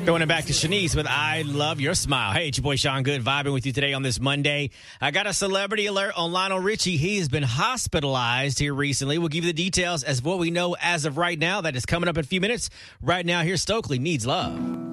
Throwing it back to Shanice with I Love Your Smile. Hey, it's your boy Sean Good vibing with you today on this Monday. I got a celebrity alert on Lionel Richie. He has been hospitalized here recently. We'll give you the details as what we know as of right now. That is coming up in a few minutes. Right now, here's Stokely Needs Love.